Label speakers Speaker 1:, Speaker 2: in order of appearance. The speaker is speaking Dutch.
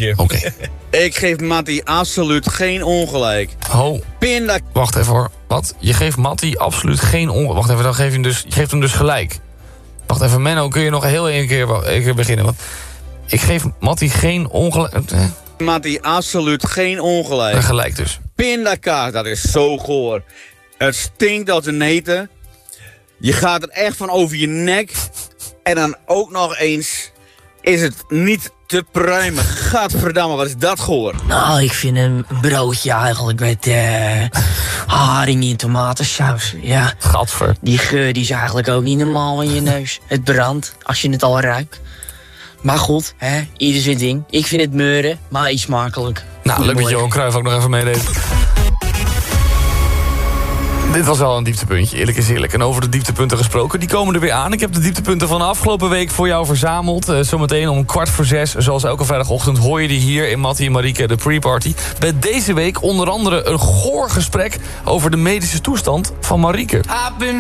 Speaker 1: puntje.
Speaker 2: Oké.
Speaker 3: Ik geef Mattie absoluut geen ongelijk.
Speaker 2: Ho,
Speaker 3: Pindakaas.
Speaker 2: wacht even hoor. Wat? Je geeft Mattie absoluut geen ongelijk. Wacht even, dan geef je hem je geeft hem dus gelijk. Wacht even, Menno, kun je nog heel een keer beginnen? Want ik geef Mattie geen ongelijk.
Speaker 3: Mattie absoluut geen ongelijk.
Speaker 2: Gelijk dus.
Speaker 3: Pindakaas, dat is zo goor. Het stinkt als een neten. Je gaat er echt van over je nek. En dan ook nog eens is het niet te pruimen. Gadverdamme, wat is dat goor.
Speaker 4: Nou, ik vind een broodje eigenlijk met haring in tomatensaus. Ja,
Speaker 2: Gadver.
Speaker 4: die geur die is eigenlijk ook niet normaal in je neus. Het brandt, als je het al ruikt. Maar goed, hè, ieder zijn ding. Ik vind het meuren, maar iets smakelijk.
Speaker 2: Nou, leuk dat Johan Cruijff ook nog even meedeed. Dit was wel een dieptepuntje, eerlijk is eerlijk. En over de dieptepunten gesproken, die komen er weer aan. Ik heb de dieptepunten van de afgelopen week voor jou verzameld. Zometeen om 5:15, zoals elke vrijdagochtend, hoor je die hier in Mattie en Marieke, de pre-party. Met deze week onder andere een goor gesprek over de medische toestand van Marieke.